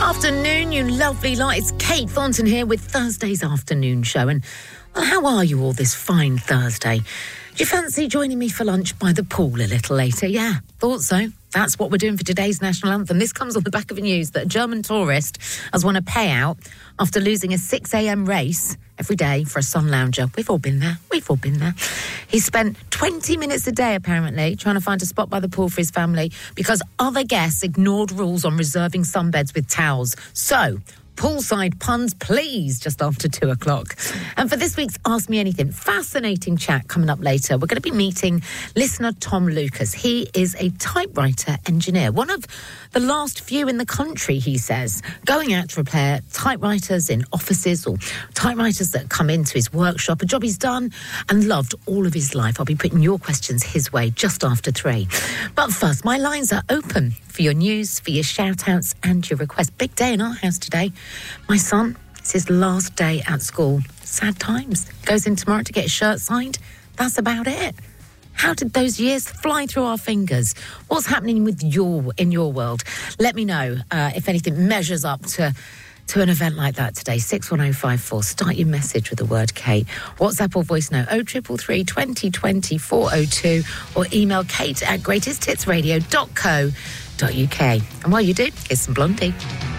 Afternoon, you lovely lot. It's Kate Thornton here with Thursday's afternoon show. And, well, how are you all this fine Thursday? Do you fancy joining me for lunch by the pool a little later? Yeah, thought so. That's what we're doing for today's national anthem. This comes on the back of the news that a German tourist has won a payout after losing a 6 a.m. race every day for a sun lounger. We've all been there. He spent 20 minutes a day, apparently, trying to find a spot by the pool for his family because other guests ignored rules on reserving sunbeds with towels. So, poolside puns, please, just after 2 o'clock. And for this week's Ask Me Anything, fascinating chat coming up later. We're going to be meeting listener Tom Lucas. He is a typewriter engineer, one of the last few in the country, he says, going out to repair typewriters in offices or typewriters that come into his workshop, a job he's done and loved all of his life. I'll be putting your questions his way just after 3. But first, my lines are open for your news, for your shout-outs and your requests. Big day in our house today. My son, it's his last day at school. Sad times. Goes in tomorrow to get his shirt signed. That's about it. How did those years fly through our fingers? What's happening in your world? Let me know if anything measures up to an event like that today. 61054. Start your message with the word Kate. WhatsApp or voice note 0333 20 20 402 or email kate@greatesthitsradio.co.uk. And while you do, here's some Blondie.